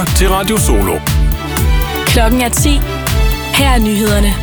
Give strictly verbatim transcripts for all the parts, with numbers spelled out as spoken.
lytter til Radio Solo. Klokken er ti. Her er nyhederne.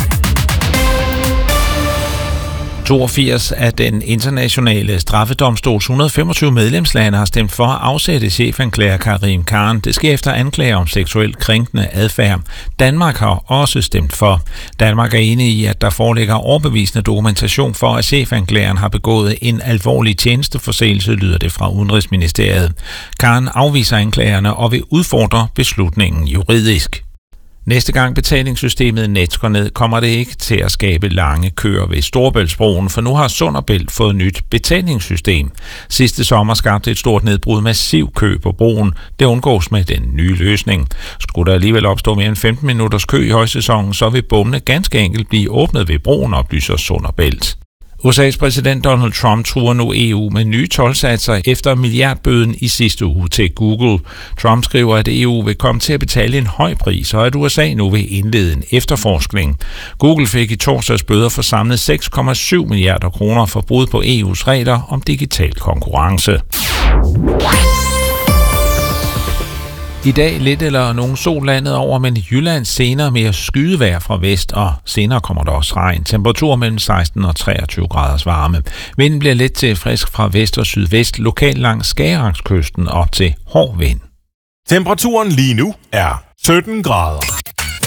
toogfirs af den internationale straffedomstols et hundrede og femogtyve medlemslande har stemt for at afsætte chefanklager Karim Khan. Det sker efter anklager om seksuelt krænkende adfærd. Danmark har også stemt for. Danmark er enig i, at der foreligger overbevisende dokumentation for, at chefanklageren har begået en alvorlig tjenesteforseelse, lyder det fra Udenrigsministeriet. Khan afviser anklagerne og vil udfordre beslutningen juridisk. Næste gang betalingssystemet Nets går ned, kommer det ikke til at skabe lange køer ved Storebæltsbroen, for nu har Sund og Bælt fået nyt betalingssystem. Sidste sommer skabte et stort nedbrud massiv kø på broen. Det undgås med den nye løsning. Skulle der alligevel opstå mere end femten minutters kø i højsæsonen, så vil bommene ganske enkelt blive åbnet ved broen, oplyser Sund og Bælt. U S A's præsident Donald Trump truer nu E U med nye toldsatser efter milliardbøden i sidste uge til Google. Trump skriver, at E U vil komme til at betale en høj pris, og at U S A nu vil indlede en efterforskning. Google fik i torsdags bøder for samlet seks komma syv milliarder kroner for brud på E U's regler om digital konkurrence. I dag lidt eller nogen sol landet over, men i Jylland senere mere skydevejr fra vest, og senere kommer der også regn. Temperatur mellem seksten og treogtyve graders varme. Vinden bliver let til frisk fra vest og sydvest, lokalt langs Skagerakskysten op til hård vind. Temperaturen lige nu er sytten grader.